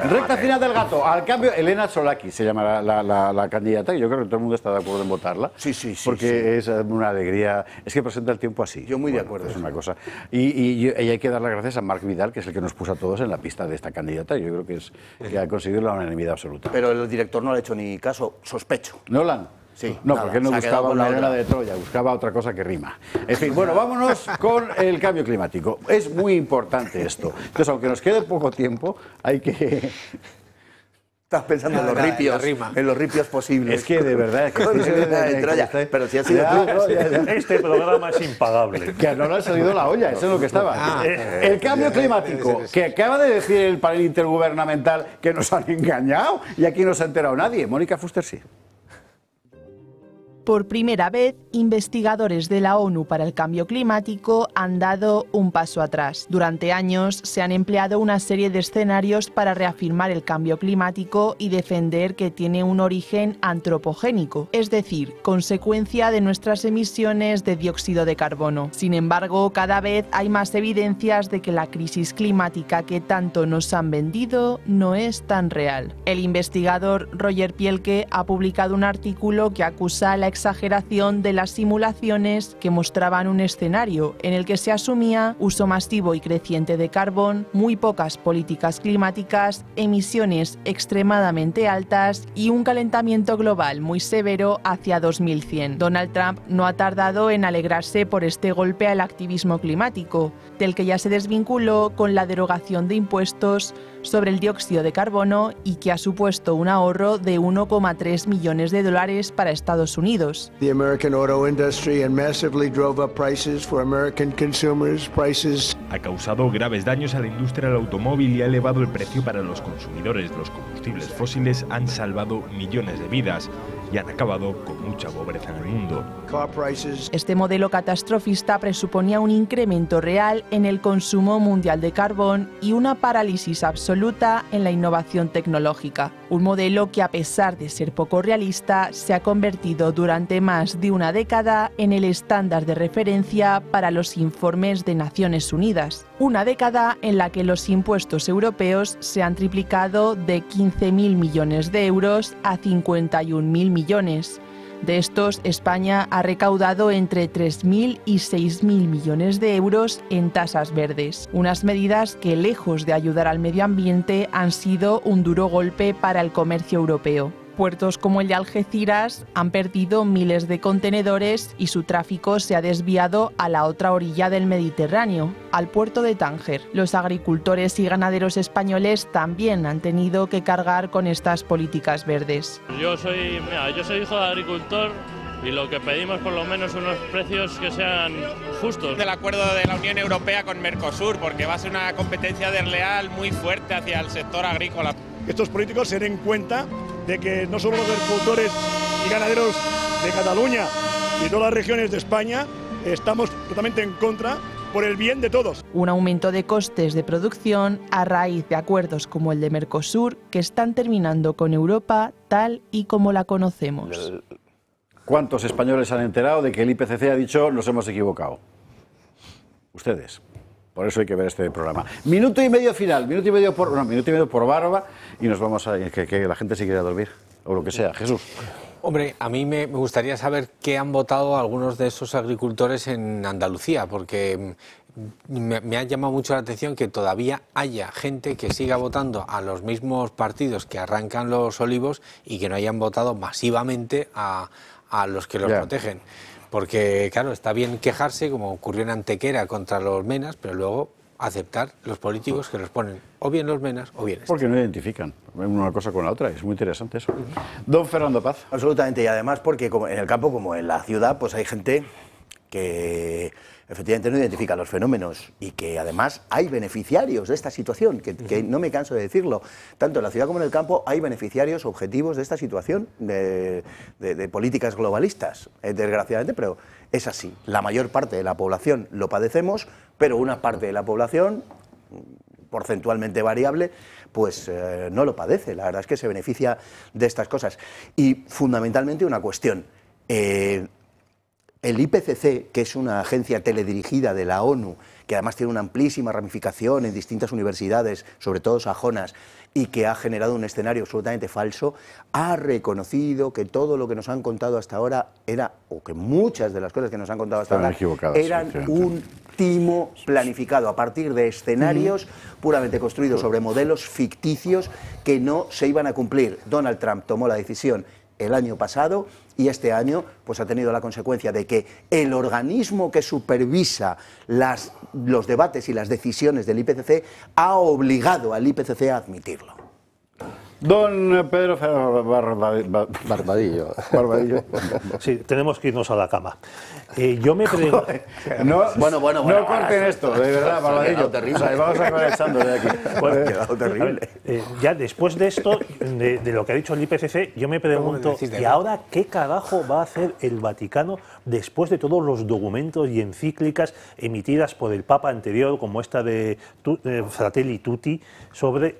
Recta final del gato. Al cambio, Elena Solaki se llama la candidata, y yo creo que todo el mundo está de acuerdo en votarla. Sí. Porque es una alegría. Es que presenta el tiempo así. Yo muy de acuerdo. Es una cosa. Y hay que dar las gracias a Marc Vidal, que es el que nos puso a todos en la pista de esta candidata. Yo creo que ha conseguido la unanimidad absoluta. Pero el director no le ha hecho ni caso, sospecho. ¿Nolan? Sí, no, nada, porque no se ha quedado buscaba con la una Elena otra. de Troya, buscaba otra cosa que rima. En fin, bueno, vámonos con el cambio climático. Es muy importante esto. Entonces, aunque nos quede poco tiempo, hay que... Estás pensando en los ripios posibles. Es que de verdad... Es que Con Elena de Troya. Pero si ha sido tú. Este programa es impagable. Que no le ha salido la olla, eso es lo que estaba. El cambio climático, que acaba de decir el panel intergubernamental que nos han engañado y aquí no se ha enterado nadie. Mónica Fuster, sí. Por primera vez, investigadores de la ONU para el Cambio Climático han dado un paso atrás. Durante años se han empleado una serie de escenarios para reafirmar el cambio climático y defender que tiene un origen antropogénico, es decir, consecuencia de nuestras emisiones de dióxido de carbono. Sin embargo, cada vez hay más evidencias de que la crisis climática que tanto nos han vendido no es tan real. El investigador Roger Pielke ha publicado un artículo que acusa la exageración de las simulaciones que mostraban un escenario en el que se asumía uso masivo y creciente de carbón, muy pocas políticas climáticas, emisiones extremadamente altas y un calentamiento global muy severo hacia 2100. Donald Trump no ha tardado en alegrarse por este golpe al activismo climático, del que ya se desvinculó con la derogación de impuestos sobre el dióxido de carbono y que ha supuesto un ahorro de 1,3 millones de dólares para Estados Unidos. The American auto industry and massively drove up prices for American consumers. Ha causado graves daños a la industria del automóvil y ha elevado el precio para los consumidores. Los combustibles fósiles han salvado millones de vidas y han acabado con mucha pobreza en el mundo. Este modelo catastrofista presuponía un incremento real en el consumo mundial de carbón y una parálisis absoluta en la innovación tecnológica. Un modelo que, a pesar de ser poco realista, se ha convertido durante más de una década en el estándar de referencia para los informes de Naciones Unidas. Una década en la que los impuestos europeos se han triplicado de 15.000 millones de euros a 51.000 millones. De estos, España ha recaudado entre 3.000 y 6.000 millones de euros en tasas verdes. Unas medidas que, lejos de ayudar al medio ambiente, han sido un duro golpe para el comercio europeo. Puertos como el de Algeciras han perdido miles de contenedores y su tráfico se ha desviado a la otra orilla del Mediterráneo, al puerto de Tánger. Los agricultores y ganaderos españoles también han tenido que cargar con estas políticas verdes. Yo soy hijo de agricultor y lo que pedimos por lo menos unos precios que sean justos. Del acuerdo de la Unión Europea con Mercosur, porque va a ser una competencia desleal muy fuerte hacia el sector agrícola. Estos políticos se den cuenta de que no solo los agricultores y ganaderos de Cataluña y todas las regiones de España estamos totalmente en contra por el bien de todos. Un aumento de costes de producción a raíz de acuerdos como el de Mercosur que están terminando con Europa tal y como la conocemos. ¿Cuántos españoles han enterado de que el IPCC ha dicho nos hemos equivocado? Ustedes. Por eso hay que ver este programa. Minuto y medio final, minuto y medio por Barba y nos vamos a... Que la gente se quiera dormir, o lo que sea. Jesús. Hombre, a mí me gustaría saber qué han votado algunos de esos agricultores en Andalucía, porque me ha llamado mucho la atención que todavía haya gente que siga votando a los mismos partidos que arrancan los olivos y que no hayan votado masivamente a los que los protegen. Porque, claro, está bien quejarse, como ocurrió en Antequera contra los menas, pero luego aceptar los políticos que los ponen o bien los menas o bien Porque no identifican una cosa con la otra, es muy interesante eso. Don Fernando Paz. Absolutamente, y además porque como en el campo como en la ciudad, pues hay gente que efectivamente no identifica los fenómenos y que además hay beneficiarios de esta situación, que no me canso de decirlo. Tanto en la ciudad como en el campo hay beneficiarios objetivos de esta situación, de políticas globalistas, desgraciadamente, pero es así. La mayor parte de la población lo padecemos, pero una parte de la población, porcentualmente variable, pues no lo padece. La verdad es que se beneficia de estas cosas. Y fundamentalmente una cuestión. el IPCC, que es una agencia teledirigida de la ONU, que además tiene una amplísima ramificación en distintas universidades, sobre todo sajonas, y que ha generado un escenario absolutamente falso, ha reconocido que todo lo que nos han contado hasta ahora o que muchas de las cosas que nos han contado hasta ahora eran un timo planificado a partir de escenarios puramente construidos sobre modelos ficticios que no se iban a cumplir. Donald Trump tomó la decisión el año pasado y este año pues ha tenido la consecuencia de que el organismo que supervisa los debates y las decisiones del IPCC ha obligado al IPCC a admitirlo. Don Pedro Barbadillo. Sí, tenemos que irnos a la cama. Yo me pregunto... No corten esto, de verdad, Barbadillo. O sea, vamos a acabar echando de aquí. Bueno, quedado terrible. Ya después de esto, de lo que ha dicho el IPCC, yo me pregunto, ¿y ahora qué carajo va a hacer el Vaticano después de todos los documentos y encíclicas emitidas por el Papa anterior, como esta de Fratelli Tutti, sobre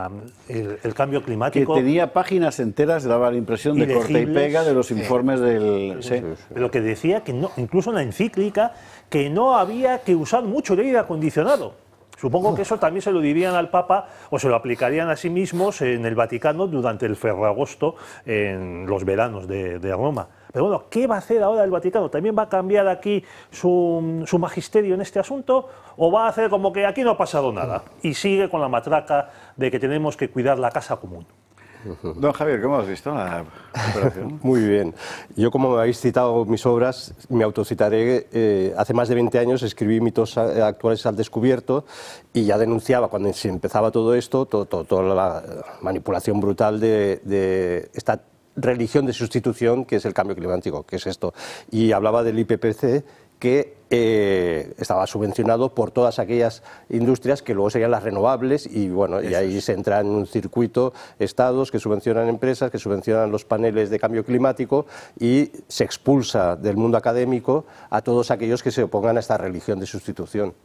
el cambio climático? Que tenía páginas enteras, daba la impresión de corte y pega de los informes del... Sí. Lo que decía que no, incluso en la encíclica, que no había que usar mucho el aire acondicionado. Supongo que eso también se lo dirían al Papa o se lo aplicarían a sí mismos en el Vaticano durante el Ferragosto, en los veranos de Roma. Pero bueno, ¿qué va a hacer ahora el Vaticano? ¿También va a cambiar aquí su magisterio en este asunto? ¿O va a hacer como que aquí no ha pasado nada? Y sigue con la matraca de que tenemos que cuidar la casa común. Don Javier, ¿cómo has visto la operación? Muy bien. Yo, como me habéis citado mis obras, me autocitaré. Hace más de 20 años escribí Mitos actuales al descubierto y ya denunciaba, cuando se empezaba todo esto, toda la manipulación brutal de esta religión de sustitución que es el cambio climático, que es esto. Y hablaba del IPCC, que estaba subvencionado por todas aquellas industrias que luego serían las renovables y bueno, y ahí se entra en un circuito, estados que subvencionan empresas, que subvencionan los paneles de cambio climático y se expulsa del mundo académico a todos aquellos que se opongan a esta religión de sustitución.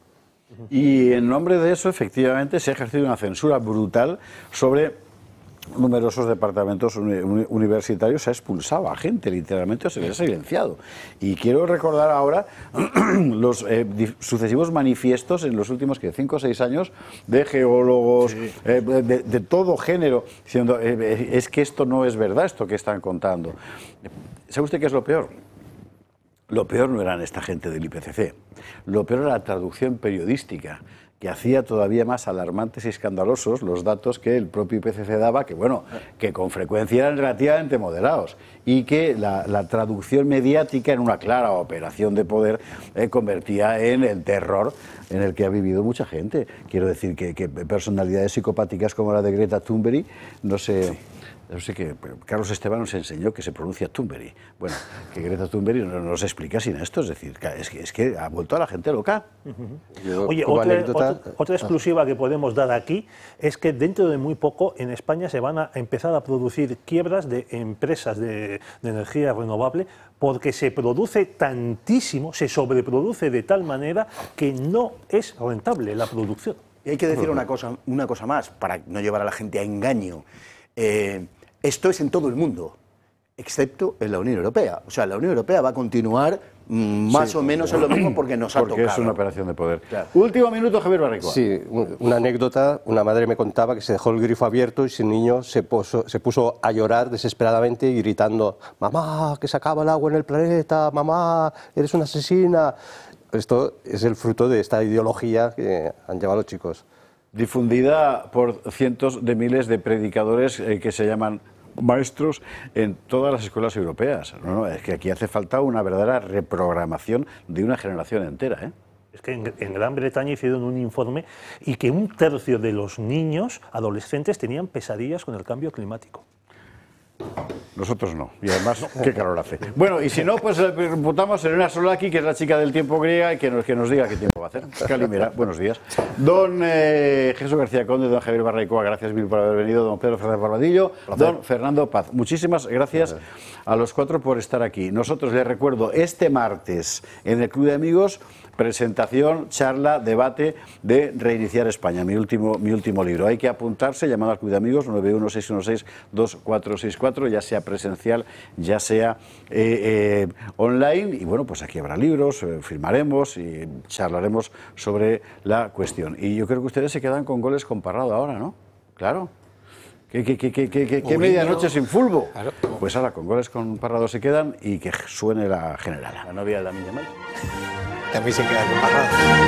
Y en nombre de eso, efectivamente, se ha ejercido una censura brutal sobre numerosos departamentos universitarios. Se ha expulsado a gente, literalmente, o se les ha silenciado. Y quiero recordar ahora los sucesivos manifiestos en los últimos 5 o 6 años de geólogos, de todo género, diciendo, es que esto no es verdad, esto que están contando. ¿Sabe usted qué es lo peor? Lo peor no eran esta gente del IPCC, lo peor era la traducción periodística, que hacía todavía más alarmantes y escandalosos los datos que el propio IPCC daba, que bueno, que con frecuencia eran relativamente moderados, y que la traducción mediática en una clara operación de poder convertía en el terror en el que ha vivido mucha gente. Quiero decir que personalidades psicopáticas como la de Greta Thunberg, no sé que Carlos Esteban nos enseñó que se pronuncia Thunberg. Bueno, que Greta Thunberg no nos explica sin esto, es decir, es que ha vuelto a la gente loca. Oye, otra exclusiva que podemos dar aquí es que dentro de muy poco en España se van a empezar a producir quiebras de empresas de energía renovable porque se produce tantísimo, se sobreproduce de tal manera que no es rentable la producción. Y hay que decir una cosa más, para no llevar a la gente a engaño. Esto es en todo el mundo, excepto en la Unión Europea. O sea, la Unión Europea va a continuar más o menos en lo mismo porque nos ha tocado. Porque es una operación de poder. Claro. Último minuto, Javier Barricoa. Sí, una anécdota. Una madre me contaba que se dejó el grifo abierto y su niño se puso a llorar desesperadamente y gritando: «Mamá, que se acaba el agua en el planeta, mamá, eres una asesina». Esto es el fruto de esta ideología que han llevado los chicos. Difundida por cientos de miles de predicadores que se llaman maestros en todas las escuelas europeas. No, es que aquí hace falta una verdadera reprogramación de una generación entera, Es que en Gran Bretaña hicieron un informe y que 1/3 de los niños adolescentes tenían pesadillas con el cambio climático. Nosotros no, y además, qué calor hace. Bueno, y si no, pues reputamos a Elena Solaki, que es la chica del tiempo griega, y que nos diga qué tiempo va a hacer. Calimera, buenos días. Don Jesús García Conde, don Javier Barricoa, gracias mil por haber venido, don Pedro Fernández Barbadillo, don Fernando Paz. Muchísimas gracias a los 4 por estar aquí. Nosotros les recuerdo, este martes, en el Club de Amigos, presentación, charla, debate de Reiniciar España, mi último libro. Hay que apuntarse llamando al Club de Amigos 916162464, ya sea presencial, ya sea online. Y bueno, pues aquí habrá libros, firmaremos y charlaremos sobre la cuestión. Y yo creo que ustedes se quedan con Goles con Parrado ahora, ¿no? Claro. ¿Qué medianoche sin fútbol? Claro. Pues ahora con Goles con Parrado se quedan y que suene la generala. La novia de Lamine Yamal también se queda con Parrado.